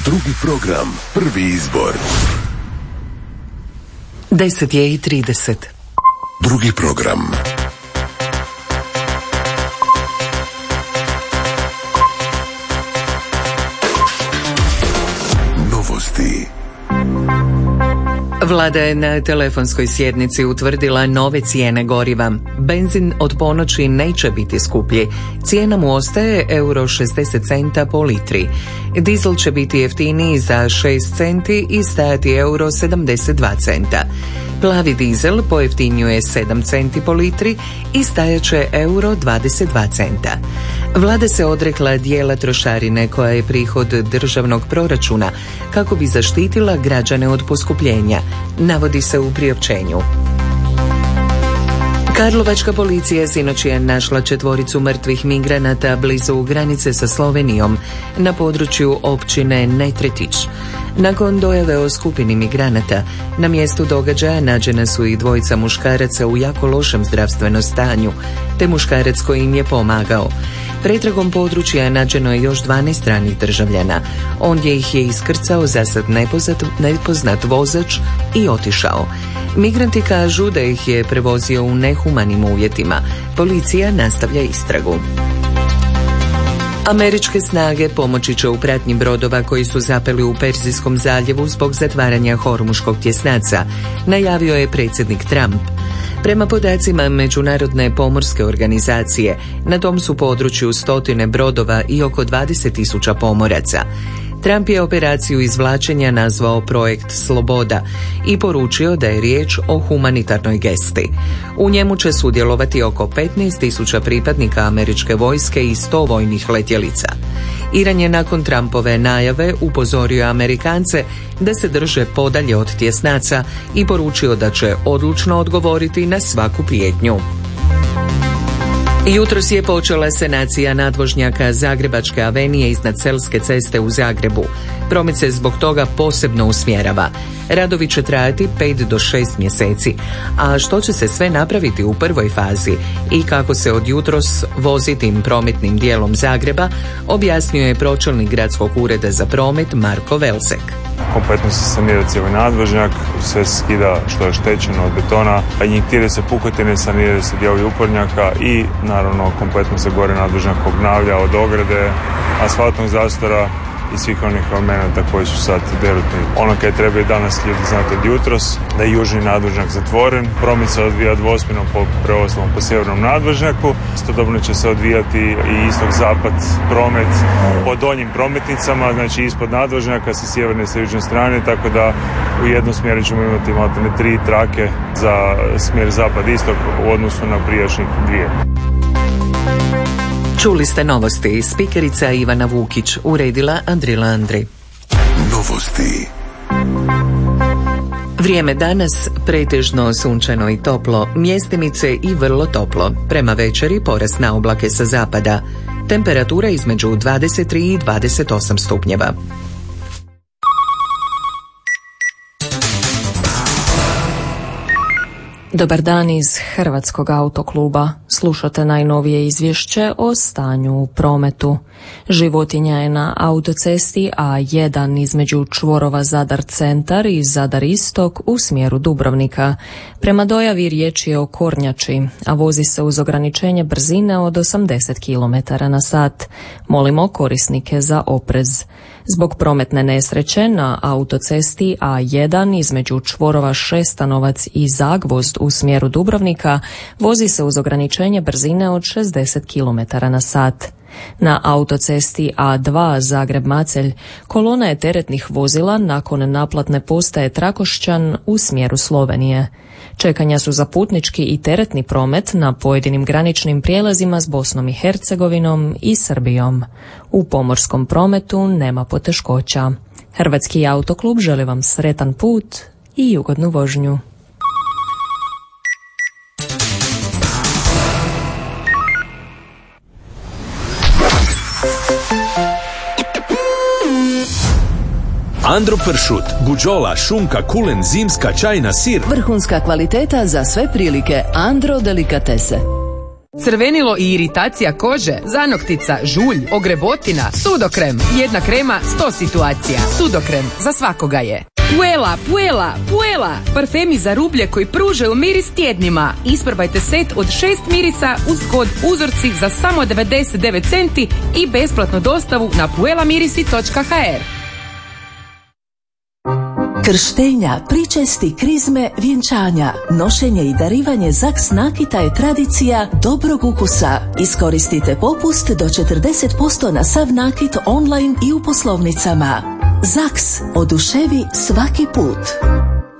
Drugi program, prvi izbor. 10:30. Drugi program. Novosti. Vlada je na telefonskoj sjednici utvrdila nove cijene goriva. Benzin od ponoći neće biti skuplji. Cijena mu ostaje €60 po litri. Dizel će biti jeftiniji za 6 centi i stajati €72. Plavi dizel pojeftinjuje 7 centi po litri i stajaće €22. Vlada se odrekla dijela trošarine koja je prihod državnog proračuna kako bi zaštitila građane od poskupljenja, navodi se u priopćenju. Karlovačka policija sinoć je našla 4 mrtvih migranata blizu granice sa Slovenijom na području općine Netretić. Nakon dojave o skupini migranata, na mjestu događaja nađena su i 2 muškaraca u jako lošem zdravstvenom stanju, te muškarac koji im je pomagao. Pretragom područja nađeno je još 12 stranih državljana. Ondje ih je iskrcao zasad nepoznat vozač i otišao. Migranti kažu da ih je prevozio u nehumanim uvjetima. Policija nastavlja istragu. Američke snage pomoći će u pratnji brodova koji su zapeli u Perzijskom zaljevu zbog zatvaranja Hormuškog tjesnaca, najavio je predsjednik Trump. Prema podacima Međunarodne pomorske organizacije, na tom su području 100 brodova i oko 20.000 pomoraca. Trump je operaciju izvlačenja nazvao projekt Sloboda i poručio da je riječ o humanitarnoj gesti. U njemu će sudjelovati oko 15.000 pripadnika američke vojske i 100 vojnih letjelica. Iran je nakon Trumpove najave upozorio Amerikance da se drže podalje od tjesnaca i poručio da će odlučno odgovoriti na svaku prijetnju. Jutros je počela sanacija nadvožnjaka Zagrebačke avenije iznad Selske ceste u Zagrebu. Promet se zbog toga posebno usmjerava. Radovi će trajati 5 do 6 mjeseci. A što će se sve napraviti u prvoj fazi i kako se od jutros vozi tim prometnim dijelom Zagreba, objasnio je pročelnik Gradskog ureda za promet Marko Velsek. Kompletno se sanira cijeli nadvožnjak, sve se skida što je štećeno od betona, a injektira se pukotine, saniraju se dijelovi upornjaka i naravno kompletno se gore nadvožnjak obnavlja od ograde, asfaltnog zastora i svih onih elemenata koji su sad derutni. Ono kaj treba i danas ljudi znati od jutros, da je južni nadvožnjak zatvoren, promet se odvija dvosmjerno po preostalom po sjevernom nadvožnjaku, istodobno će se odvijati i istok-zapad promet po donjim prometnicama, znači ispod nadvožnjaka sa sjeverne i sa južne strane, tako da u jednom smjeru ćemo imati maltene 3 trake za smjer zapad-istok u odnosu na prijašnjih 2. Čuli ste novosti. Spikerica Ivana Vukić, uredila Andrila Andri. Novosti. Vrijeme danas pretežno sunčano i toplo, mjestimice i vrlo toplo. Prema večeri porast na oblake sa zapada. Temperatura između 23 i 28 stupnjeva. Dobar dan iz Hrvatskog autokluba. Slušate najnovije izvješće o stanju u prometu. Životinja je na autocesti A1 između čvorova Zadar centar i Zadar istok u smjeru Dubrovnika. Prema dojavi riječ je o kornjači, a vozi se uz ograničenje brzine od 80 km/h. Molimo korisnike za oprez. Zbog prometne nesreće na autocesti A1 između čvorova Šestanovac i Zagvozd u smjeru Dubrovnika vozi se uz ograničenje brzine od 60 km/h. Na autocesti A2 Zagreb-Macelj kolona je teretnih vozila nakon naplatne postaje Trakošćan u smjeru Slovenije. Čekanja su za putnički i teretni promet na pojedinim graničnim prijelazima s Bosnom i Hercegovinom i Srbijom. U pomorskom prometu nema poteškoća. Hrvatski autoklub želi vam sretan put i ugodnu vožnju. Andro pršut, buđola, šunka, kulen, zimska, čajna, sir. Vrhunska kvaliteta za sve prilike. Andro delikatese. Crvenilo i iritacija kože, zanoktica, žulj, ogrebotina, Sudokrem. Jedna krema, 100 situacija. Sudokrem, za svakoga je. Puela, parfemi za rublje koji pružaju miris tjednima. Isprobajte set od 6 mirisa uz kod uzorci za samo 99 centi i besplatnu dostavu na puelamirisi.hr. Krštenja, pričesti, krizme, vjenčanja, nošenje i darivanje ZAKS nakita je tradicija dobrog ukusa. Iskoristite popust do 40% na sav nakit online i u poslovnicama. ZAKS, oduševi svaki put.